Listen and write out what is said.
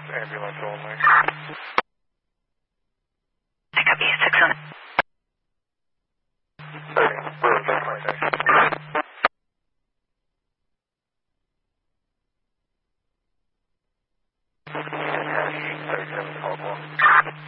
ambulance only. I copy 6 on. We'll adjust my day.